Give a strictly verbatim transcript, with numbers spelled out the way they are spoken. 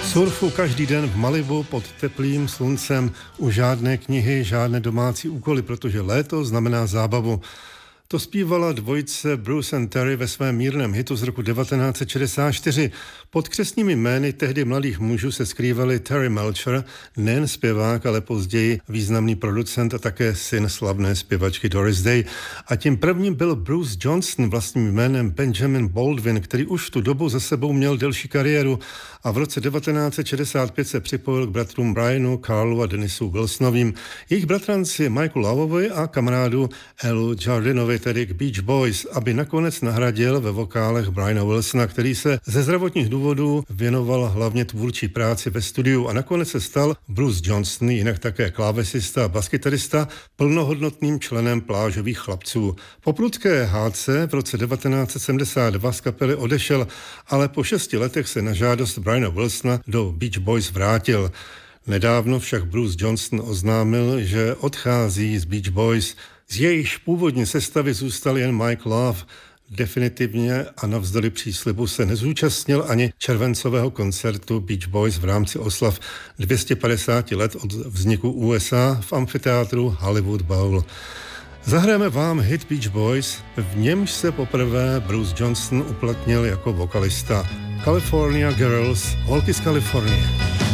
Surfu každý den v Malibu pod teplým sluncem, u žádné knihy, žádné domácí úkoly, protože léto znamená zábavu. To zpívala dvojice Bruce and Terry ve svém mírném hitu z roku devatenáct set šedesát čtyři. Pod křestními jmény tehdy mladých mužů se skrývali Terry Melcher, nejen zpěvák, ale později významný producent a také syn slavné zpěvačky Doris Day. A tím prvním byl Bruce Johnston, vlastním jménem Benjamin Baldwin, který už v tu dobu za sebou měl delší kariéru a v roce devatenáct set šedesát pět se připojil k bratrům Brianu, Carlu a Denisu Wilsonovým. Jejich bratranci Michael Lovovi a kamarádu Elu Jardinovi, tedy k Beach Boys, aby nakonec nahradil ve vokálech Briana Wilsona, který se ze zdravotních důvodů věnoval hlavně tvůrčí práci ve studiu a nakonec se stal Bruce Johnston, jinak také klávesista a baskytarista, plnohodnotným členem Plážových chlapců. Po prudké hádce v roce devatenáct set sedmdesát dva z kapely odešel, ale po šesti letech se na žádost Briana Wilsona do Beach Boys vrátil. Nedávno však Bruce Johnston oznámil, že odchází z Beach Boys. Z jejich původní sestavy zůstal jen Mike Love. Definitivně a navzdory příslibu se nezúčastnil ani červencového koncertu Beach Boys v rámci oslav dvě stě padesát let od vzniku U S A v amfiteátru Hollywood Bowl. Zahrajeme vám hit Beach Boys, v němž se poprvé Bruce Johnston uplatnil jako vokalista. California Girls, holky z Kalifornie.